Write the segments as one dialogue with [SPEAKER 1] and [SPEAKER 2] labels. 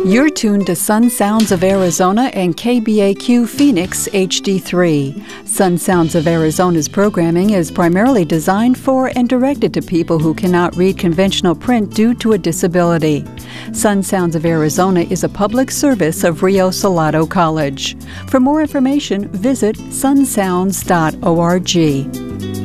[SPEAKER 1] You're tuned to Sun Sounds of Arizona and KBAQ Phoenix HD3. Sun Sounds of Arizona's programming is primarily designed for and directed to people who cannot read conventional print due to a disability. Sun Sounds of Arizona is a public service of Rio Salado College. For more information, visit sunsounds.org.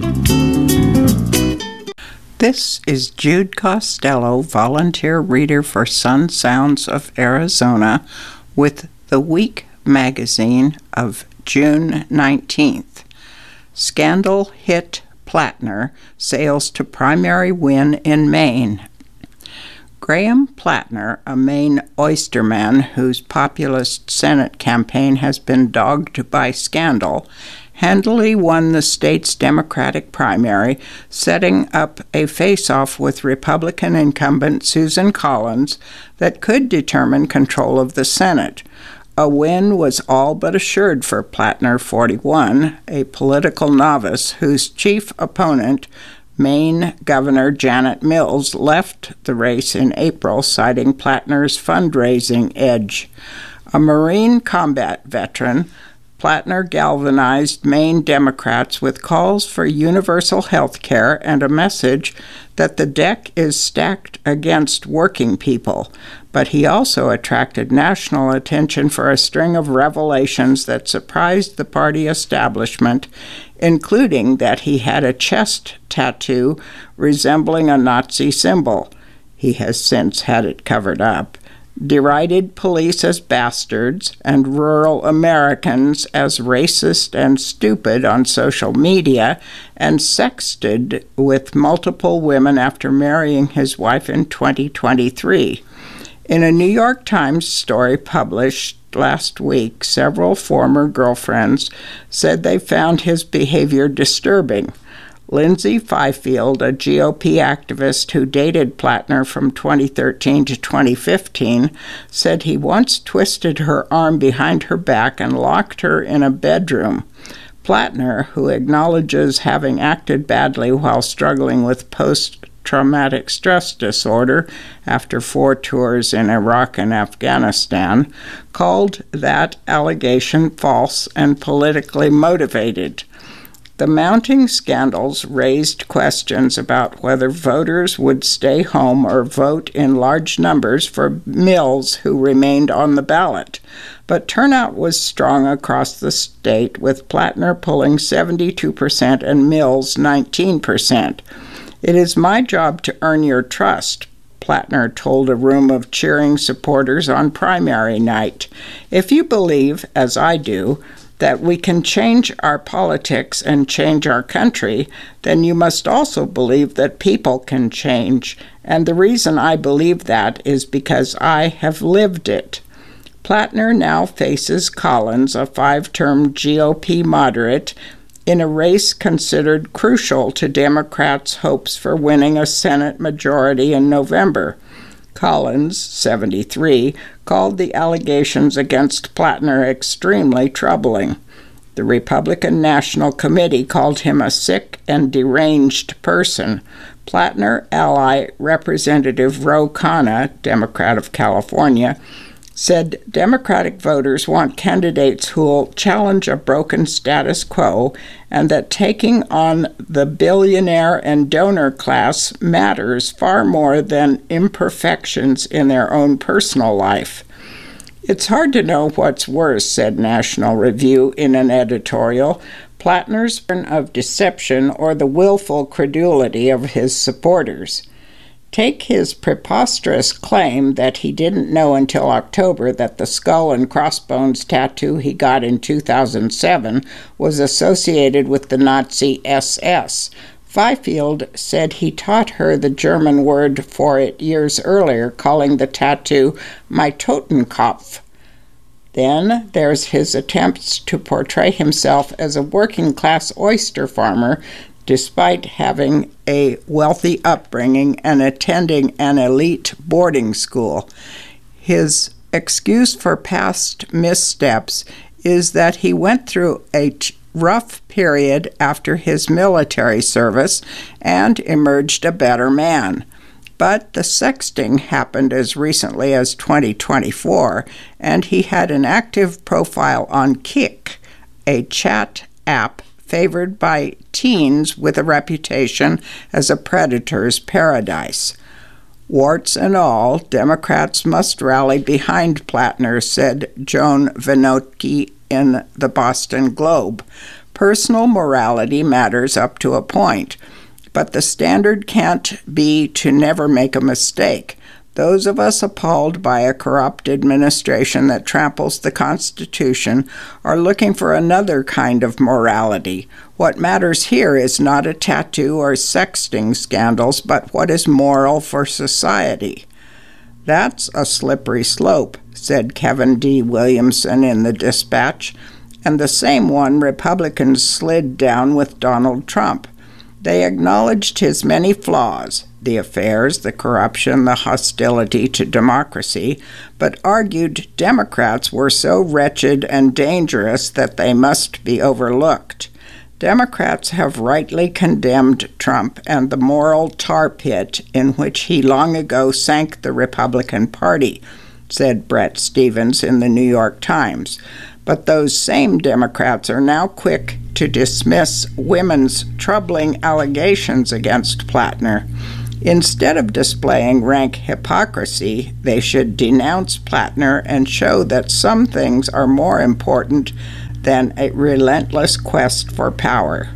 [SPEAKER 2] This is Jude Costello, volunteer reader for Sun Sounds of Arizona, with the Week magazine of June 19th. Scandal hit Plattner sails to primary win in Maine. Graham Plattner, a Maine oysterman whose populist Senate campaign has been dogged by scandal, handily won the state's Democratic primary, setting up a face-off with Republican incumbent Susan Collins that could determine control of the Senate. A win was all but assured for Plattner, 41, a political novice whose chief opponent, Maine Governor Janet Mills, left the race in April, citing Plattner's fundraising edge. A Marine combat veteran, Plattner galvanized Maine Democrats with calls for universal health care and a message that the deck is stacked against working people. But he also attracted national attention for a string of revelations that surprised the party establishment, including that he had a chest tattoo resembling a Nazi symbol. He has since had it covered up. Derided police as bastards and rural Americans as racist and stupid on social media, and sexted with multiple women after marrying his wife in 2023. In a New York Times story published last week, several former girlfriends said they found his behavior disturbing. Lindsay Fifield, a GOP activist who dated Plattner from 2013 to 2015, said he once twisted her arm behind her back and locked her in a bedroom. Plattner, who acknowledges having acted badly while struggling with post-traumatic stress disorder after 4 tours in Iraq and Afghanistan, called that allegation false and politically motivated. The mounting scandals raised questions about whether voters would stay home or vote in large numbers for Mills, who remained on the ballot. But turnout was strong across the state, with Plattner pulling 72% and Mills 19%. "It is my job to earn your trust," Plattner told a room of cheering supporters on primary night. "If you believe, as I do, that we can change our politics and change our country, then you must also believe that people can change. And the reason I believe that is because I have lived it." Plattner now faces Collins, a 5-term GOP moderate, in a race considered crucial to Democrats' hopes for winning a Senate majority in November. Collins, 73, called the allegations against Plattner extremely troubling. The Republican National Committee called him a sick and deranged person. Plattner ally Representative Ro Khanna, Democrat of California, said Democratic voters want candidates who will challenge a broken status quo, and that taking on the billionaire and donor class matters far more than imperfections in their own personal life. "It's hard to know what's worse," said National Review in an editorial, Plattner's of deception or the willful credulity of his supporters. Take his preposterous claim that he didn't know until October that the skull and crossbones tattoo he got in 2007 was associated with the Nazi SS. Fifield said he taught her the German word for it years earlier, calling the tattoo "my Totenkopf." Then there's his attempts to portray himself as a working-class oyster farmer, despite having a wealthy upbringing and attending an elite boarding school. His excuse for past missteps is that he went through a rough period after his military service and emerged a better man. But the sexting happened as recently as 2024, and he had an active profile on Kik, a chat app favored by teens with a reputation as a predator's paradise. Warts and all, Democrats must rally behind Plattner, said Joan Vinotky in the Boston Globe. Personal morality matters up to a point, but the standard can't be to never make a mistake. Those of us appalled by a corrupt administration that tramples the Constitution are looking for another kind of morality. What matters here is not a tattoo or sexting scandals, but what is moral for society. That's a slippery slope, said Kevin D. Williamson in the Dispatch, and the same one Republicans slid down with Donald Trump. They acknowledged his many flaws, the affairs, the corruption, the hostility to democracy, but argued Democrats were so wretched and dangerous that they must be overlooked. Democrats have rightly condemned Trump and the moral tar pit in which he long ago sank the Republican Party, said Bret Stephens in the New York Times. But those same Democrats are now quick to dismiss women's troubling allegations against Plattner. Instead of displaying rank hypocrisy, they should denounce Plattner and show that some things are more important than a relentless quest for power.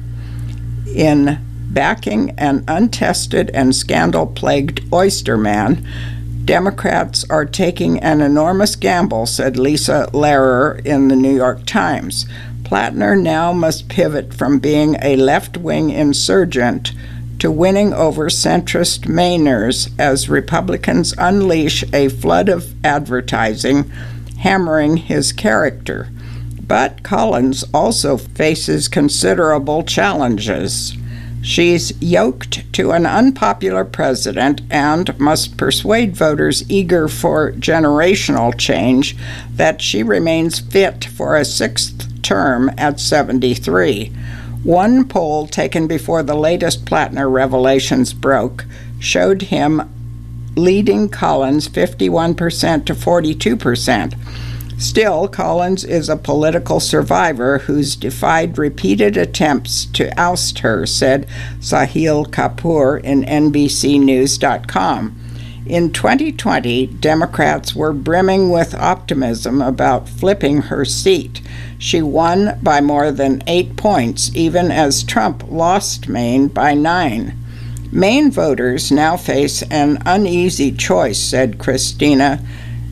[SPEAKER 2] In backing an untested and scandal-plagued oyster man, Democrats are taking an enormous gamble, said Lisa Lehrer in the New York Times. Plattner now must pivot from being a left-wing insurgent to winning over centrist Mainers as Republicans unleash a flood of advertising, hammering his character. But Collins also faces considerable challenges. She's yoked to an unpopular president and must persuade voters eager for generational change that she remains fit for a sixth term at 73. One poll taken before the latest Plattner revelations broke showed him leading Collins 51% to 42%. Still, Collins is a political survivor who's defied repeated attempts to oust her, said Sahil Kapoor in NBCNews.com. In 2020, Democrats were brimming with optimism about flipping her seat. She won by more than 8 points, even as Trump lost Maine by 9. Maine voters now face an uneasy choice, said Christina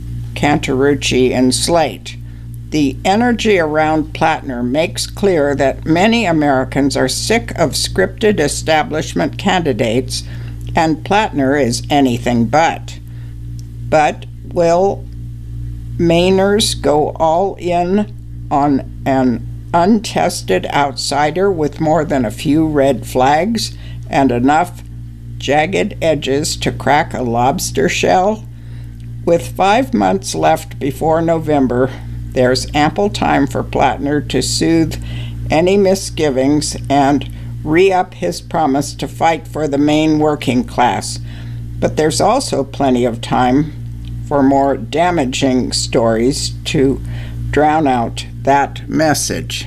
[SPEAKER 2] Cantarucci in Slate. The energy around Plattner makes clear that many Americans are sick of scripted establishment candidates, and Plattner is anything but. But will Mainers go all in on an untested outsider with more than a few red flags and enough jagged edges to crack a lobster shell? With 5 months left before November, there's ample time for Plattner to soothe any misgivings and re-up his promise to fight for the Maine working class. But there's also plenty of time for more damaging stories to drown out that message.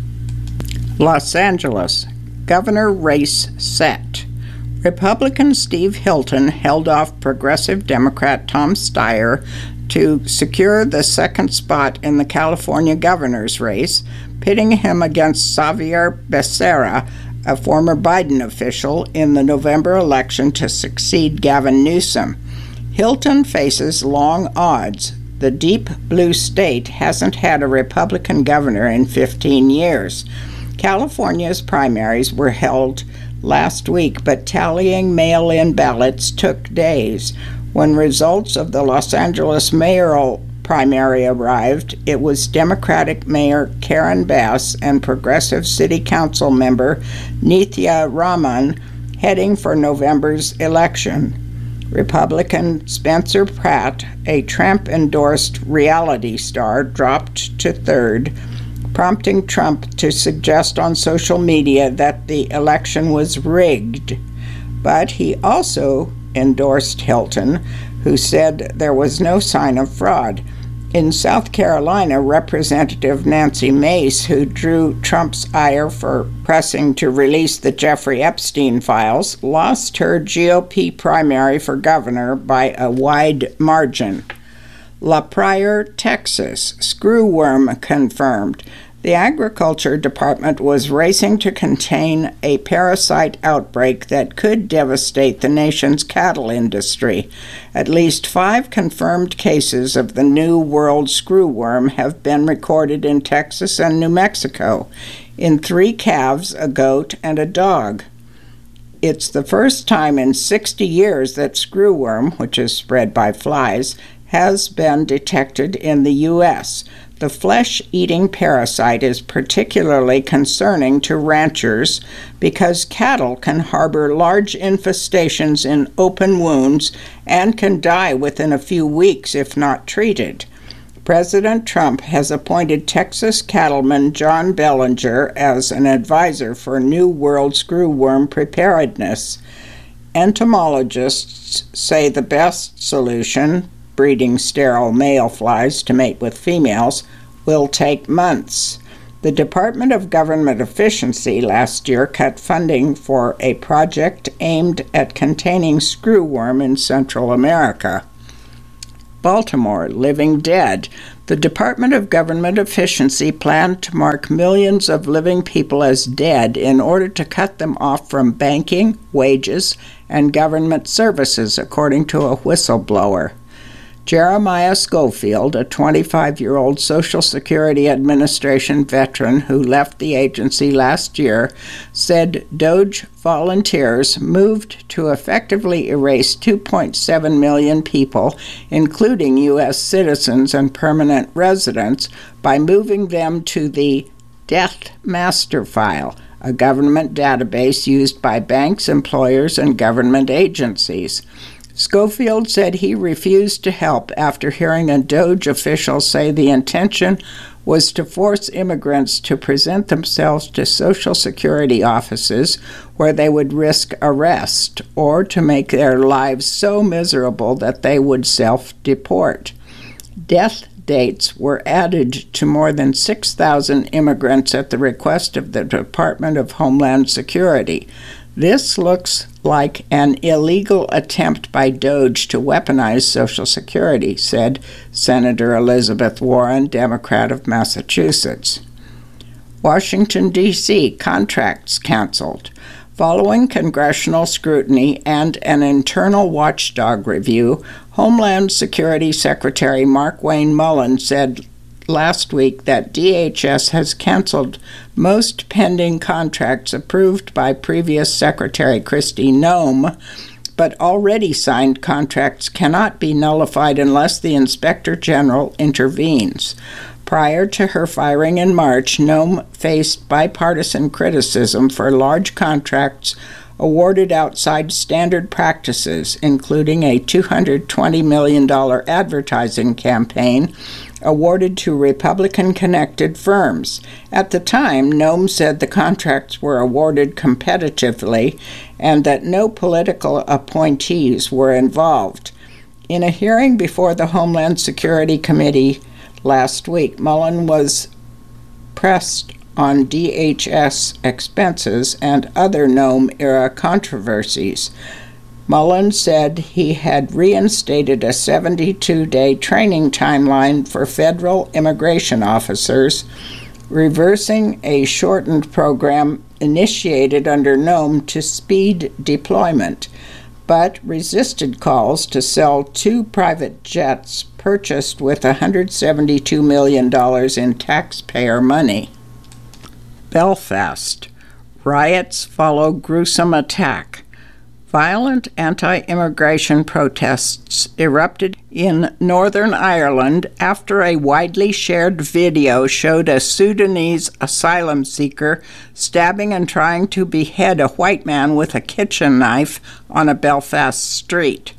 [SPEAKER 2] Los Angeles, governor race set. Republican Steve Hilton held off progressive Democrat Tom Steyer to secure the second spot in the California governor's race, pitting him against Xavier Becerra, a former Biden official, in the November election to succeed Gavin Newsom. Hilton faces long odds. The deep blue state hasn't had a Republican governor in 15 years. California's primaries were held last week, but tallying mail-in ballots took days. When results of the Los Angeles mayoral primary arrived, it was Democratic Mayor Karen Bass and Progressive City Council member Nithya Raman heading for November's election. Republican Spencer Pratt, a Trump-endorsed reality star, dropped to third, prompting Trump to suggest on social media that the election was rigged. But he also endorsed Hilton, who said there was no sign of fraud. In South Carolina, Representative Nancy Mace, who drew Trump's ire for pressing to release the Jeffrey Epstein files, lost her GOP primary for governor by a wide margin. La Pryor, Texas, screwworm confirmed. The Agriculture Department was racing to contain a parasite outbreak that could devastate the nation's cattle industry. At least 5 confirmed cases of the New World screwworm have been recorded in Texas and New Mexico, in 3 calves, a goat, and a dog. It's the first time in 60 years that screwworm, which is spread by flies, has been detected in the U.S. The flesh-eating parasite is particularly concerning to ranchers because cattle can harbor large infestations in open wounds and can die within a few weeks if not treated. President Trump has appointed Texas cattleman John Bellinger as an advisor for New World screwworm preparedness. Entomologists say the best solution, breeding sterile male flies to mate with females, will take months. The Department of Government Efficiency last year cut funding for a project aimed at containing screwworm in Central America. Baltimore, living dead. The Department of Government Efficiency planned to mark millions of living people as dead in order to cut them off from banking, wages, and government services, according to a whistleblower. Jeremiah Schofield, a 25-year-old Social Security Administration veteran who left the agency last year, said DOGE volunteers moved to effectively erase 2.7 million people, including U.S. citizens and permanent residents, by moving them to the Death Master File, a government database used by banks, employers, and government agencies. Schofield said he refused to help after hearing a DOGE official say the intention was to force immigrants to present themselves to Social Security offices where they would risk arrest or to make their lives so miserable that they would self-deport. Death dates were added to more than 6,000 immigrants at the request of the Department of Homeland Security. This looks like an illegal attempt by DOGE to weaponize Social Security, said Senator Elizabeth Warren, Democrat of Massachusetts. Washington, D.C., contracts canceled. Following congressional scrutiny and an internal watchdog review, Homeland Security Secretary Markwayne Mullin said last week that DHS has canceled most pending contracts approved by previous Secretary Kristi Noem, but already signed contracts cannot be nullified unless the Inspector General intervenes. Prior to her firing in March, Noem faced bipartisan criticism for large contracts awarded outside standard practices, including a $220 million advertising campaign awarded to Republican-connected firms. At the time, Noem said the contracts were awarded competitively and that no political appointees were involved. In a hearing before the Homeland Security Committee last week, Mullin was pressed on DHS expenses and other Noem-era controversies. Mullin said he had reinstated a 72-day training timeline for federal immigration officers, reversing a shortened program initiated under Noem to speed deployment, but resisted calls to sell 2 private jets purchased with $172 million in taxpayer money. Belfast. Riots follow gruesome attack. Violent anti-immigration protests erupted in Northern Ireland after a widely shared video showed a Sudanese asylum seeker stabbing and trying to behead a white man with a kitchen knife on a Belfast street.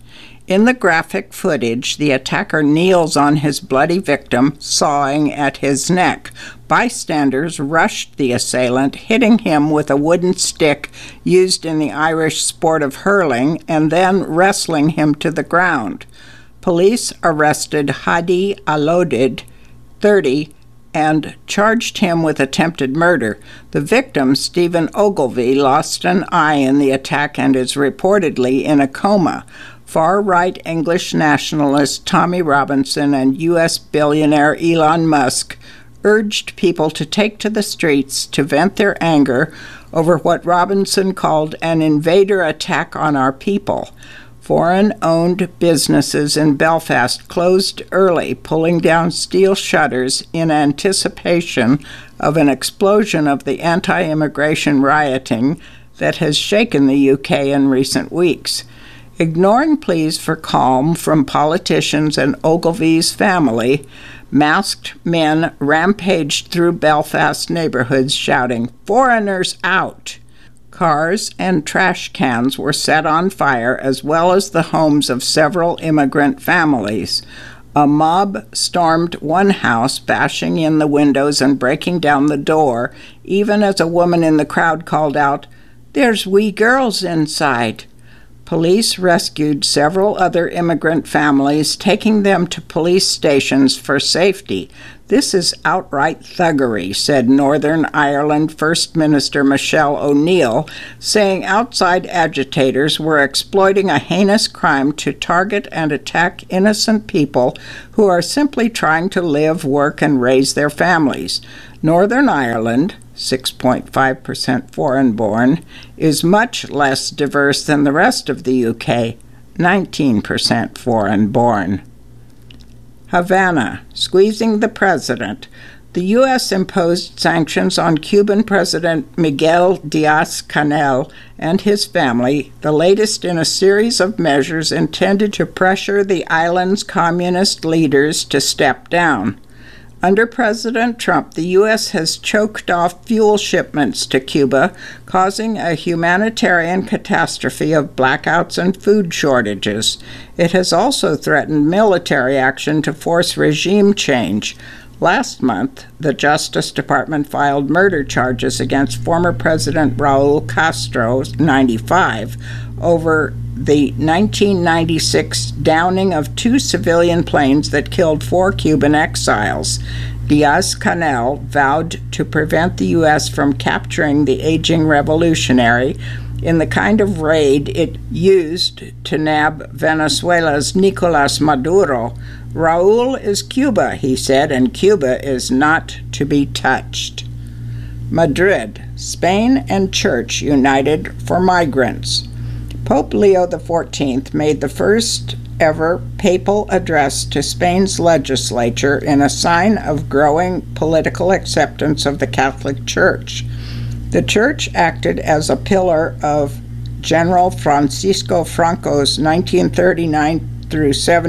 [SPEAKER 2] In the graphic footage, the attacker kneels on his bloody victim, sawing at his neck. Bystanders rushed the assailant, hitting him with a wooden stick used in the Irish sport of hurling, and then wrestling him to the ground. Police arrested Hadi Alodid, 30, and charged him with attempted murder. The victim, Stephen Ogilvie, lost an eye in the attack and is reportedly in a coma. Far-right English nationalist Tommy Robinson and U.S. billionaire Elon Musk urged people to take to the streets to vent their anger over what Robinson called an invader attack on our people. Foreign-owned businesses in Belfast closed early, pulling down steel shutters in anticipation of an explosion of the anti-immigration rioting that has shaken the UK in recent weeks. Ignoring pleas for calm from politicians and Ogilvie's family, masked men rampaged through Belfast neighborhoods shouting, "Foreigners out!" Cars and trash cans were set on fire, as well as the homes of several immigrant families. A mob stormed one house, bashing in the windows and breaking down the door, even as a woman in the crowd called out, "There's wee girls inside." Police rescued several other immigrant families, taking them to police stations for safety. "This is outright thuggery," said Northern Ireland First Minister Michelle O'Neill, saying outside agitators were exploiting a heinous crime to target and attack innocent people who are simply trying to live, work, and raise their families. Northern Ireland, 6.5% foreign-born, is much less diverse than the rest of the UK, 19% foreign-born. Havana, squeezing the president. The U.S. imposed sanctions on Cuban President Miguel Diaz-Canel and his family, the latest in a series of measures intended to pressure the island's communist leaders to step down. Under President Trump, the U.S. has choked off fuel shipments to Cuba, causing a humanitarian catastrophe of blackouts and food shortages. It has also threatened military action to force regime change. Last month, the Justice Department filed murder charges against former President Raul Castro, 95, over the 1996 downing of 2 civilian planes that killed 4 Cuban exiles. Diaz-Canel vowed to prevent the U.S. from capturing the aging revolutionary in the kind of raid it used to nab Venezuela's Nicolas Maduro. "Raul is Cuba," he said, "and Cuba is not to be touched." Madrid, Spain and Church united for migrants. Pope Leo XIV made the first ever papal address to Spain's legislature in a sign of growing political acceptance of the Catholic Church. The Church acted as a pillar of General Francisco Franco's 1939 through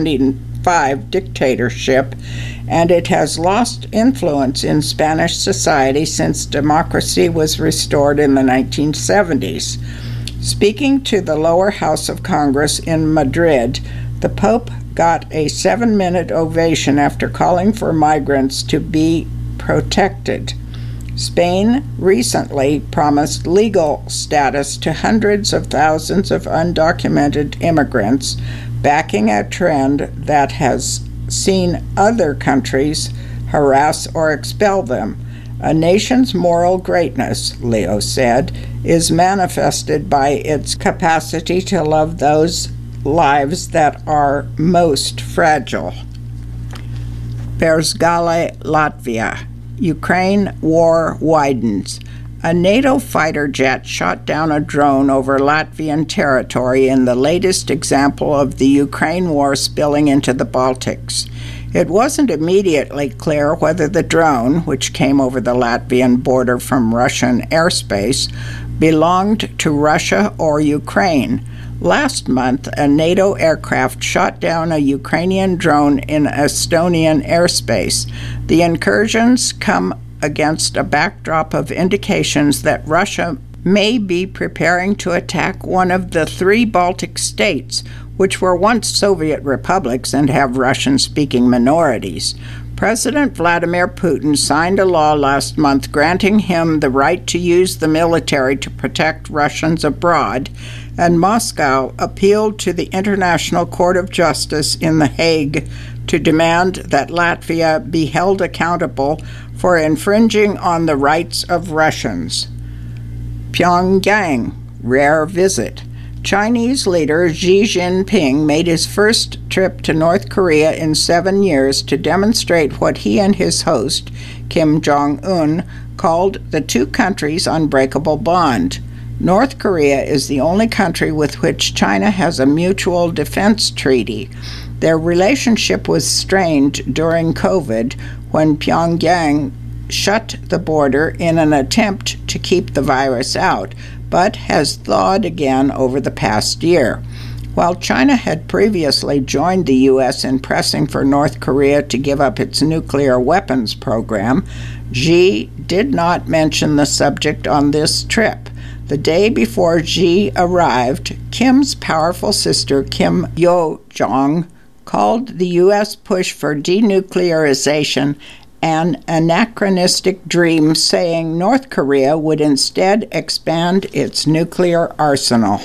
[SPEAKER 2] 75 dictatorship, and it has lost influence in Spanish society since democracy was restored in the 1970s. Speaking to the lower house of Congress in Madrid, the Pope got a 7-minute ovation after calling for migrants to be protected. Spain recently promised legal status to hundreds of thousands of undocumented immigrants, backing a trend that has seen other countries harass or expel them. A nation's moral greatness, Leo said, is manifested by its capacity to love those lives that are most fragile. Berzgale, Latvia. Ukraine war widens. A NATO fighter jet shot down a drone over Latvian territory in the latest example of the Ukraine war spilling into the Baltics. It wasn't immediately clear whether the drone, which came over the Latvian border from Russian airspace, belonged to Russia or Ukraine. Last month, a NATO aircraft shot down a Ukrainian drone in Estonian airspace. The incursions come against a backdrop of indications that Russia may be preparing to attack one of the 3 Baltic states, which were once Soviet republics and have Russian-speaking minorities. President Vladimir Putin signed a law last month granting him the right to use the military to protect Russians abroad, and Moscow appealed to the International Court of Justice in The Hague to demand that Latvia be held accountable for infringing on the rights of Russians. Pyongyang, rare visit. Chinese leader Xi Jinping made his first trip to North Korea in 7 years to demonstrate what he and his host, Kim Jong-un, called the two countries' unbreakable bond. North Korea is the only country with which China has a mutual defense treaty. Their relationship was strained during COVID when Pyongyang shut the border in an attempt to keep the virus out, but has thawed again over the past year. While China had previously joined the U.S. in pressing for North Korea to give up its nuclear weapons program, Xi did not mention the subject on this trip. The day before Xi arrived, Kim's powerful sister Kim Yo-jong called the U.S. push for denuclearization an anachronistic dream, saying North Korea would instead expand its nuclear arsenal.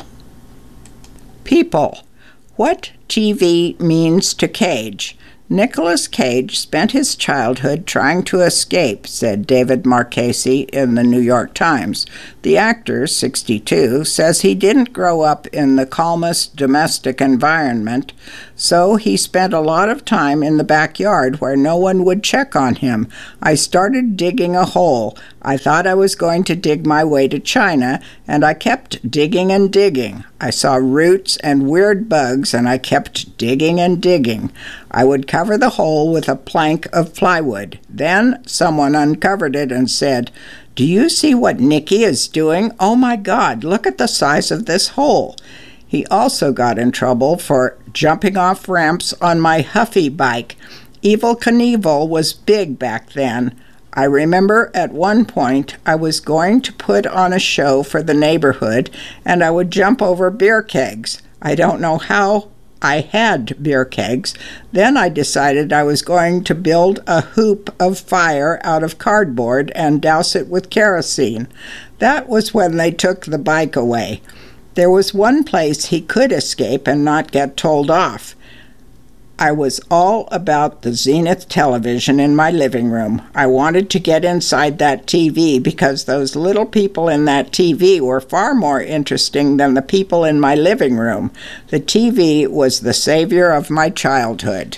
[SPEAKER 2] People. What TV means to Cage. Nicolas Cage spent his childhood trying to escape, said David Marchese in the New York Times. The actor, 62, says he didn't grow up in the calmest domestic environment, so he spent a lot of time in the backyard where no one would check on him. I started digging a hole. I thought I was going to dig my way to China, and I kept digging and digging. I saw roots and weird bugs, and I kept digging and digging. I would cover the hole with a plank of plywood. Then someone uncovered it and said, "Do you see what Nicky is doing? Oh my God, look at the size of this hole." He also got in trouble for jumping off ramps on my Huffy bike. Evel Knievel was big back then. I remember at one point I was going to put on a show for the neighborhood, and I would jump over beer kegs. I don't know how I had beer kegs. Then I decided I was going to build a hoop of fire out of cardboard and douse it with kerosene. That was when they took the bike away. There was one place he could escape and not get told off. I was all about the Zenith television in my living room. I wanted to get inside that TV because those little people in that TV were far more interesting than the people in my living room. The TV was the savior of my childhood.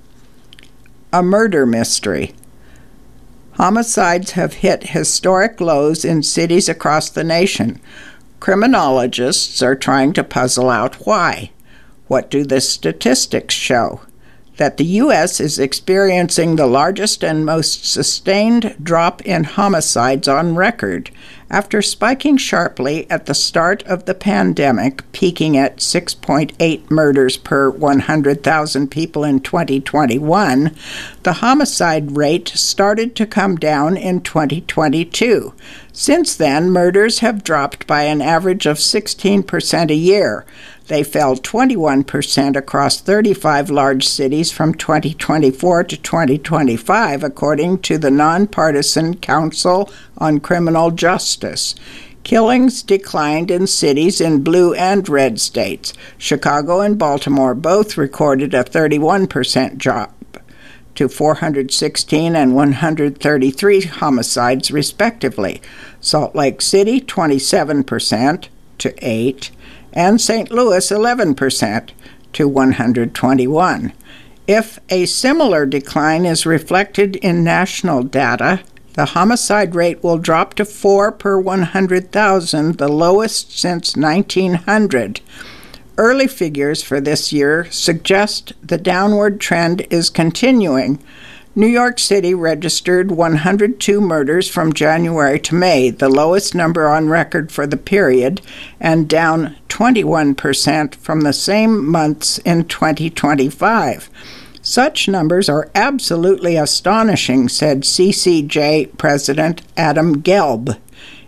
[SPEAKER 2] A murder mystery. Homicides have hit historic lows in cities across the nation. Criminologists are trying to puzzle out why. What do the statistics show? That the U.S. is experiencing the largest and most sustained drop in homicides on record. After spiking sharply at the start of the pandemic, peaking at 6.8 murders per 100,000 people in 2021, the homicide rate started to come down in 2022. Since then, murders have dropped by an average of 16% a year. They fell 21% across 35 large cities from 2024 to 2025, according to the Nonpartisan Council on Criminal Justice. Killings declined in cities in blue and red states. Chicago and Baltimore both recorded a 31% drop to 416 and 133 homicides, respectively. Salt Lake City, 27% to 8, and St. Louis 11% to 121. If a similar decline is reflected in national data, the homicide rate will drop to 4 per 100,000, the lowest since 1900. Early figures for this year suggest the downward trend is continuing. New York City registered 102 murders from January to May, the lowest number on record for the period, and down 21% from the same months in 2025. Such numbers are absolutely astonishing, said CCJ President Adam Gelb.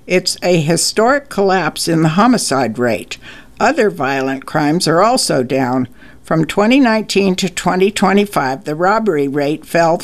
[SPEAKER 2] It's a historic collapse in the homicide rate. Other violent crimes are also down. From 2019 to 2025, the robbery rate fell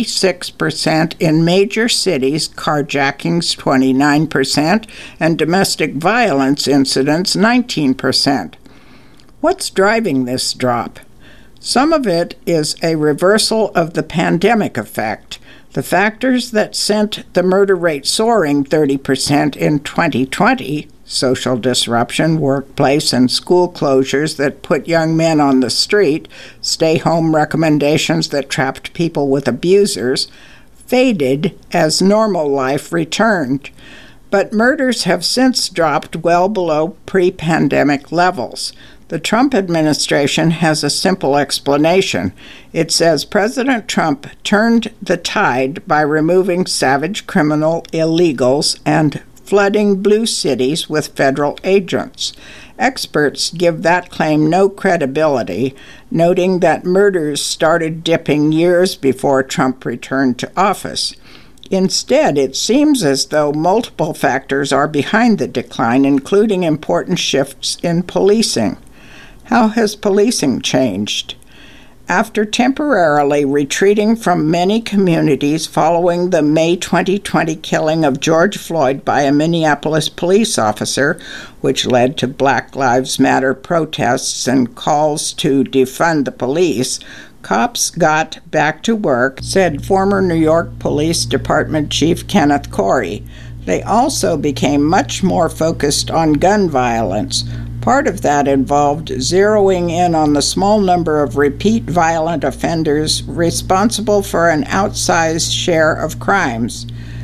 [SPEAKER 2] 36% in major cities, carjackings 29%, and domestic violence incidents 19%. What's driving this drop? Some of it is a reversal of the pandemic effect. The factors that sent the murder rate soaring 30% in 2020, social disruption, workplace and school closures that put young men on the street, stay-home recommendations that trapped people with abusers, faded as normal life returned. But murders have since dropped well below pre-pandemic levels. The Trump administration has a simple explanation. It says President Trump turned the tide by removing savage criminal illegals and flooding blue cities with federal agents. Experts give that claim no credibility, noting that murders started dipping years before Trump returned to office. Instead, it seems as though multiple factors are behind the decline, including important shifts in policing. How has policing changed? After temporarily retreating from many communities following the May 2020 killing of George Floyd by a Minneapolis police officer, which led to Black Lives Matter protests and calls to defund the police, cops got back to work, said former New York Police Department Chief Kenneth Corey. They also became much more focused on gun violence. Part of that involved zeroing in on the small number of repeat violent offenders responsible for an outsized share of crimes.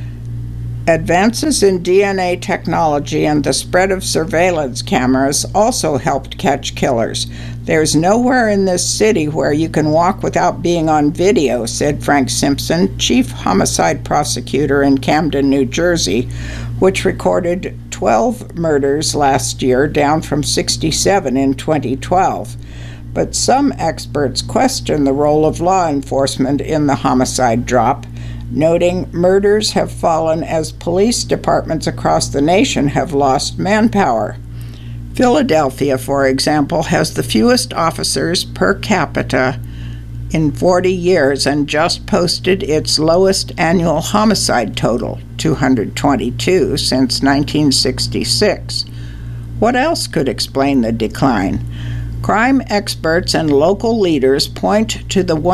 [SPEAKER 2] Advances in DNA technology and the spread of surveillance cameras also helped catch killers. There's nowhere in this city where you can walk without being on video, said Frank Simpson, chief homicide prosecutor in Camden, New Jersey, which recorded 12 murders last year, down from 67 in 2012. But some experts question the role of law enforcement in the homicide drop, noting murders have fallen as police departments across the nation have lost manpower. Philadelphia, for example, has the fewest officers per capita in 40 years and just posted its lowest annual homicide total, 222, since 1966. What else could explain the decline? Crime experts and local leaders point to the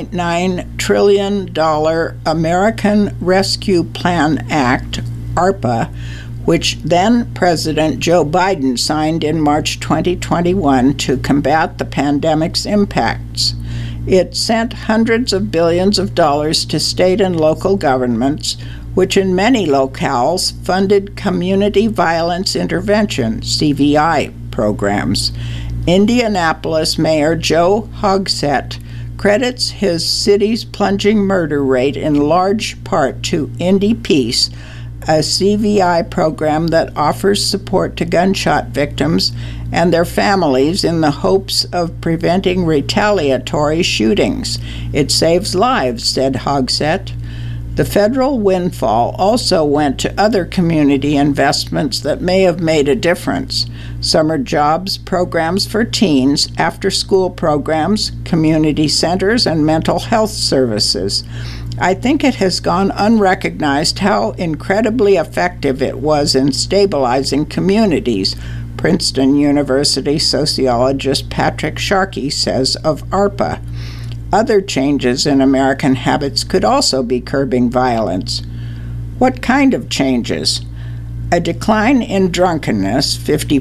[SPEAKER 2] $1.9 trillion American Rescue Plan Act, ARPA, which then-President Joe Biden signed in March 2021 to combat the pandemic's impacts. It sent hundreds of billions of dollars to state and local governments, which in many locales funded community violence intervention, CVI, programs. Indianapolis Mayor Joe Hogsett credits his city's plunging murder rate in large part to Indy Peace, a CVI program that offers support to gunshot victims and their families in the hopes of preventing retaliatory shootings. It saves lives, said Hogsett. The federal windfall also went to other community investments that may have made a difference. Summer jobs programs for teens, after-school programs, community centers, and mental health services. I think it has gone unrecognized how incredibly effective it was in stabilizing communities, Princeton University sociologist Patrick Sharkey says of ARPA. Other changes in American habits could also be curbing violence. What kind of changes? A decline in drunkenness.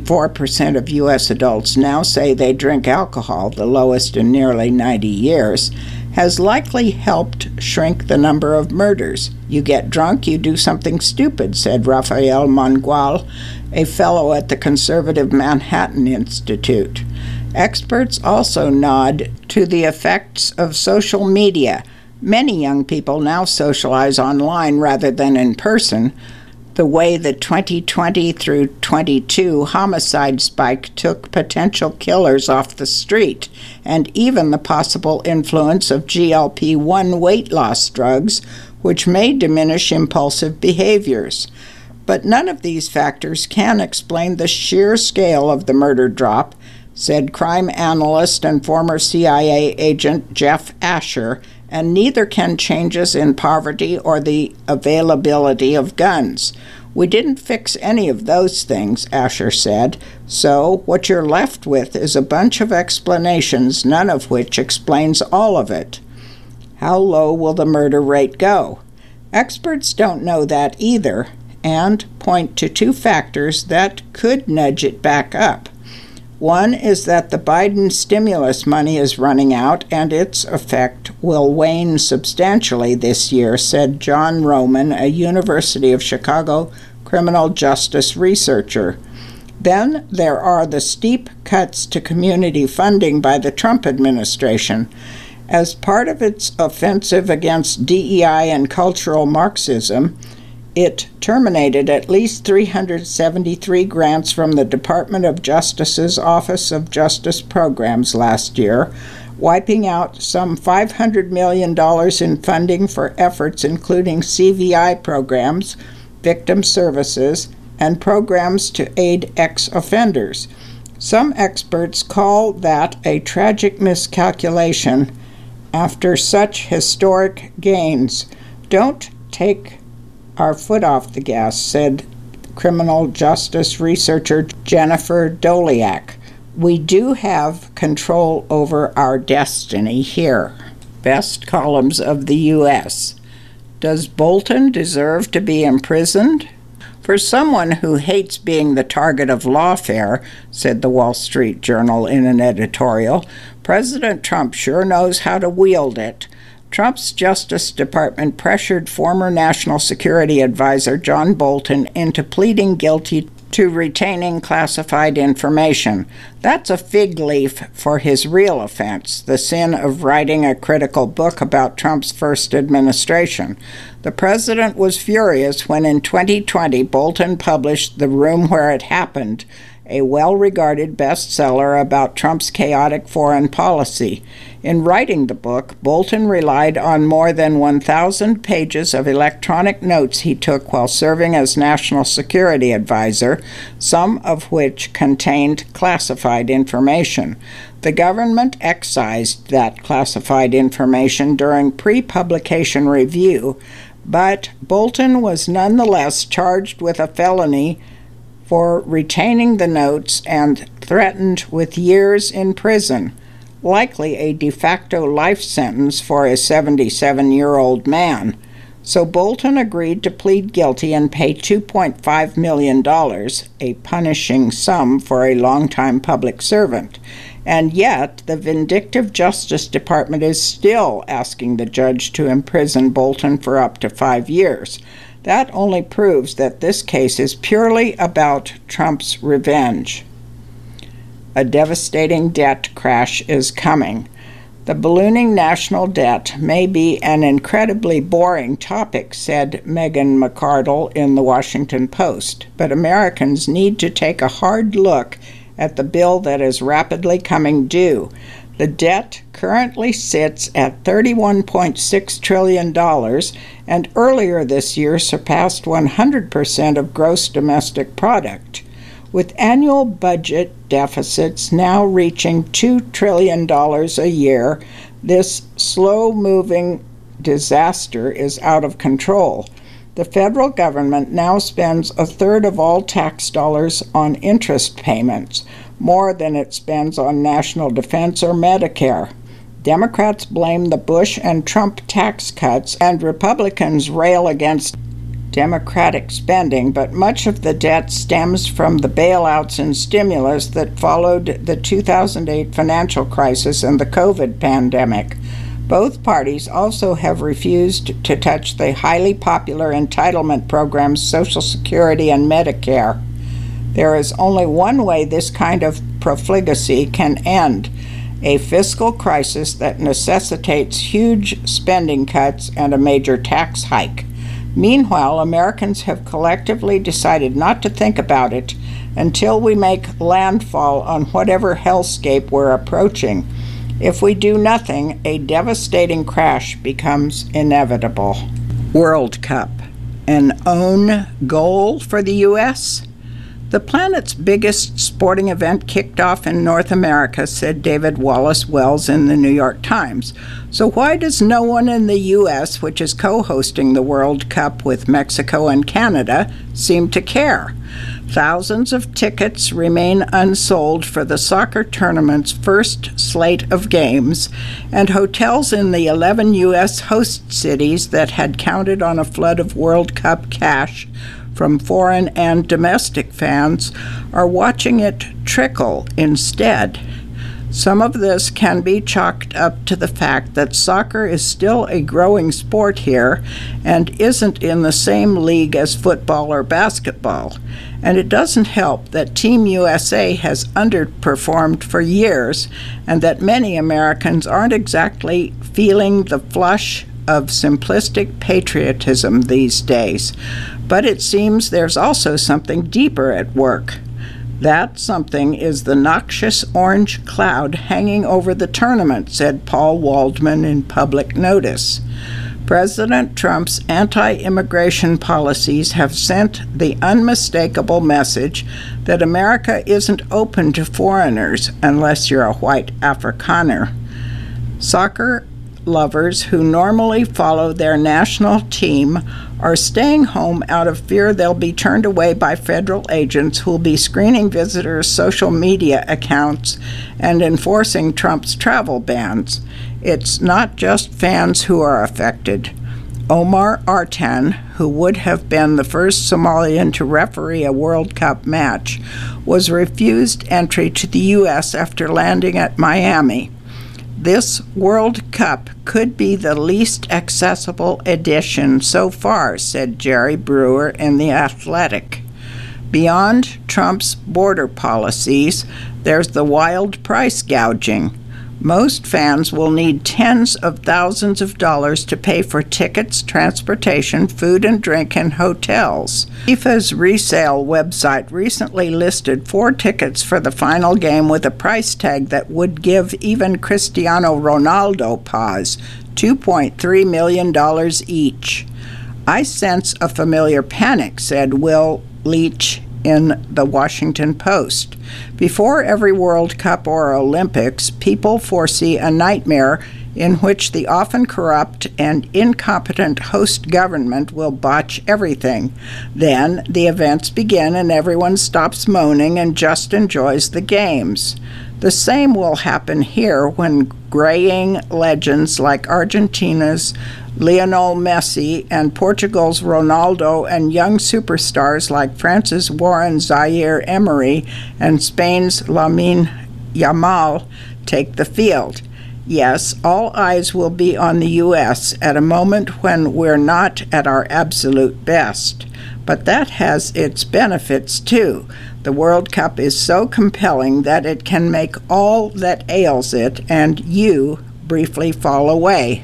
[SPEAKER 2] 54% of U.S. adults now say they drink alcohol, the lowest in nearly 90 years, has likely helped shrink the number of murders. You get drunk, you do something stupid, said Rafael Mangual, a fellow at the conservative Manhattan Institute. Experts also nod to the effects of social media. Many young people now socialize online rather than in person. The way the 2020 through 22 homicide spike took potential killers off the street, and even the possible influence of GLP-1 weight loss drugs, which may diminish impulsive behaviors. But none of these factors can explain the sheer scale of the murder drop, said crime analyst and former CIA agent Jeff Asher, and neither can changes in poverty or the availability of guns. We didn't fix any of those things, Asher said, so what you're left with is a bunch of explanations, none of which explains all of it. How low will the murder rate go? Experts don't know that either, and point to two factors that could nudge it back up. One is that the Biden stimulus money is running out and its effect will wane substantially this year, said John Roman, a University of Chicago criminal justice researcher. Then there are the steep cuts to community funding by the Trump administration. As part of its offensive against DEI and cultural Marxism, it terminated at least 373 grants from the Department of Justice's Office of Justice Programs last year, wiping out some $500 million in funding for efforts including CVI programs, victim services, and programs to aid ex-offenders. Some experts call that a tragic miscalculation after such historic gains. Don't take our foot off the gas, said criminal justice researcher Jennifer Doliak. We do have control over our destiny here. Best columns of the U.S. Does Bolton deserve to be imprisoned? For someone who hates being the target of lawfare, said the Wall Street Journal in an editorial, President Trump sure knows how to wield it. Trump's Justice Department pressured former National Security Advisor John Bolton into pleading guilty to retaining classified information. That's a fig leaf for his real offense, the sin of writing a critical book about Trump's first administration. The president was furious when in 2020 Bolton published The Room Where It Happened, a well-regarded bestseller about Trump's chaotic foreign policy. In writing the book, Bolton relied on more than 1,000 pages of electronic notes he took while serving as National Security Advisor, some of which contained classified information. The government excised that classified information during pre-publication review, but Bolton was nonetheless charged with a felony for retaining the notes and threatened with years in prison, likely a de facto life sentence for a 77-year-old man. So Bolton agreed to plead guilty and pay $2.5 million, a punishing sum for a longtime public servant. And yet, the vindictive Justice Department is still asking the judge to imprison Bolton for up to 5 years. That only proves that this case is purely about Trump's revenge. A devastating debt crash is coming. The ballooning national debt may be an incredibly boring topic, said Megan McArdle in the Washington Post, but Americans need to take a hard look at the bill that is rapidly coming due. The debt currently sits at $31.6 trillion and earlier this year surpassed 100% of gross domestic product, with annual budget deficits now reaching $2 trillion a year. This slow-moving disaster is out of control. The federal government now spends a third of all tax dollars on interest payments, more than it spends on national defense or Medicare. Democrats blame the Bush and Trump tax cuts, and Republicans rail against Democratic spending, but much of the debt stems from the bailouts and stimulus that followed the 2008 financial crisis and the COVID pandemic. Both parties also have refused to touch the highly popular entitlement programs Social Security and Medicare. There is only one way this kind of profligacy can end: a fiscal crisis that necessitates huge spending cuts and a major tax hike. Meanwhile, Americans have collectively decided not to think about it until we make landfall on whatever hellscape we're approaching. If we do nothing, a devastating crash becomes inevitable. World Cup. an own goal for the U.S.? The planet's biggest sporting event kicked off in North America, said David Wallace Wells in the New York Times. So why does no one in the U.S., which is co-hosting the World Cup with Mexico and Canada, seem to care? Thousands of tickets remain unsold for the soccer tournament's first slate of games, and hotels in the 11 U.S. host cities that had counted on a flood of World Cup cash from foreign and domestic fans are watching it trickle instead. Some of this can be chalked up to the fact that soccer is still a growing sport here and isn't in the same league as football or basketball. And it doesn't help that Team USA has underperformed for years and that many Americans aren't exactly feeling the flush of simplistic patriotism these days. But it seems there's also something deeper at work. That something is the noxious orange cloud hanging over the tournament, said Paul Waldman in Public Notice. President Trump's anti-immigration policies have sent the unmistakable message that America isn't open to foreigners unless you're a white Afrikaner. Soccer lovers who normally follow their national team are staying home out of fear they'll be turned away by federal agents who'll be screening visitors' social media accounts and enforcing Trump's travel bans. It's not just fans who are affected. Omar Artan, who would have been the first Somalian to referee a World Cup match, was refused entry to the U.S. after landing at Miami. This World Cup could be the least accessible edition so far, said Jerry Brewer in The Athletic. Beyond Trump's border policies, there's the wild price gouging. Most fans will need tens of thousands of dollars to pay for tickets, transportation, food and drink, and hotels. FIFA's resale website recently listed 4 tickets for the final game with a price tag that would give even Cristiano Ronaldo pause, $2.3 million each. I sense a familiar panic, said Will Leach in the Washington Post. Before every World Cup or Olympics, people foresee a nightmare in which the often corrupt and incompetent host government will botch everything. Then the events begin and everyone stops moaning and just enjoys the games. The same will happen here when graying legends like Argentina's Lionel Messi and Portugal's Ronaldo and young superstars like France's Warren Zaire-Emery and Spain's Lamine Yamal take the field. Yes, all eyes will be on the U.S. at a moment when we're not at our absolute best. But that has its benefits, too. The World Cup is so compelling that it can make all that ails it and you briefly fall away.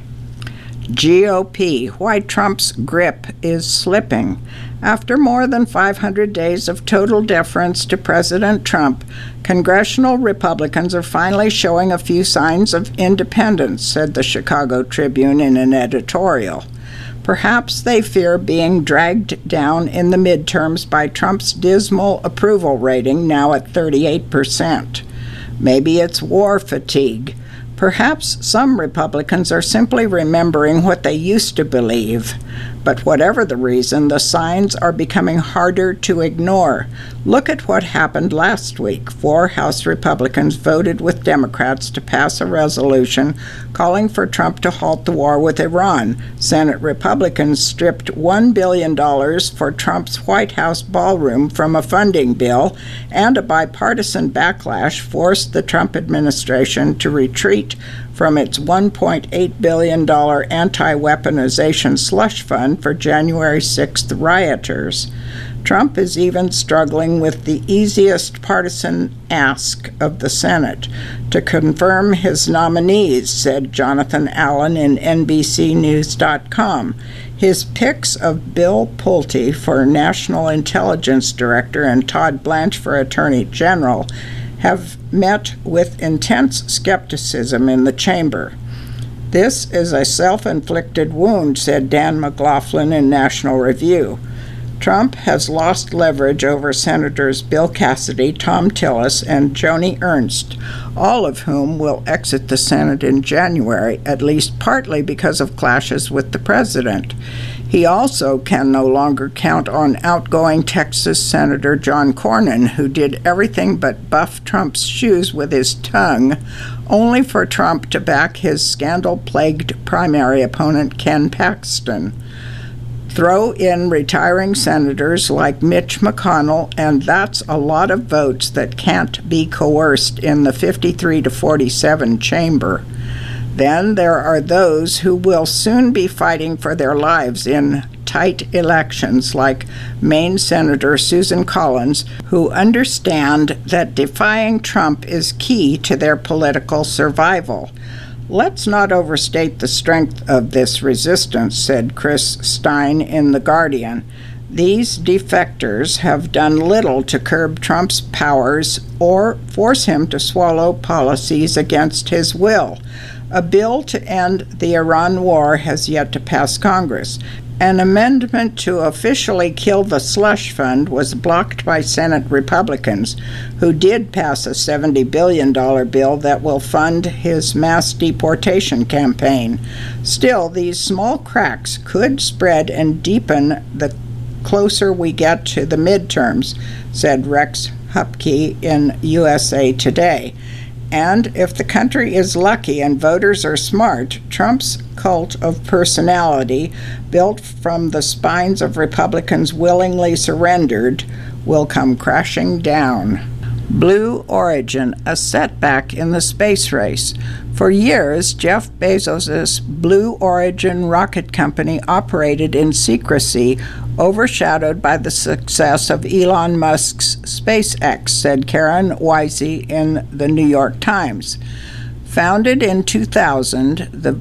[SPEAKER 2] GOP, why Trump's grip is slipping. After more than 500 days of total deference to President Trump, congressional Republicans are finally showing a few signs of independence, said the Chicago Tribune in an editorial. Perhaps they fear being dragged down in the midterms by Trump's dismal approval rating, now at 38%. Maybe it's war fatigue. Perhaps some Republicans are simply remembering what they used to believe. But whatever the reason, the signs are becoming harder to ignore. Look at what happened last week. 4 House Republicans voted with Democrats to pass a resolution calling for Trump to halt the war with Iran. Senate Republicans stripped $1 billion for Trump's White House ballroom from a funding bill, and a bipartisan backlash forced the Trump administration to retreat from its $1.8 billion anti-weaponization slush fund for January 6th rioters. Trump is even struggling with the easiest partisan ask of the Senate to confirm his nominees, said Jonathan Allen in NBCNews.com. His picks of Bill Pulte for National Intelligence Director and Todd Blanche for Attorney General have met with intense skepticism in the chamber. "This is a self-inflicted wound," said Dan McLaughlin in National Review. Trump has lost leverage over Senators Bill Cassidy, Thom Tillis, and Joni Ernst, all of whom will exit the Senate in January, at least partly because of clashes with the president. He also can no longer count on outgoing Texas Senator John Cornyn, who did everything but buff Trump's shoes with his tongue, only for Trump to back his scandal-plagued primary opponent Ken Paxton. Throw in retiring senators like Mitch McConnell, and that's a lot of votes that can't be coerced in the 53 to 47 chamber. Then there are those who will soon be fighting for their lives in tight elections, like Maine Senator Susan Collins, who understand that defying Trump is key to their political survival. "Let's not overstate the strength of this resistance," said Chris Stein in The Guardian. "These defectors have done little to curb Trump's powers or force him to swallow policies against his will. A bill to end the Iran war has yet to pass Congress. An amendment to officially kill the slush fund was blocked by Senate Republicans, who did pass a $70 billion bill that will fund his mass deportation campaign. Still, these small cracks could spread and deepen the closer we get to the midterms," said Rex Hupke in USA Today. And if the country is lucky and voters are smart, Trump's cult of personality, built from the spines of Republicans willingly surrendered, will come crashing down. Blue Origin, a setback in the space race. For years, Jeff Bezos' Blue Origin rocket company operated in secrecy, overshadowed by the success of Elon Musk's SpaceX, said Karen Wisey in the New York Times. Founded in 2000, the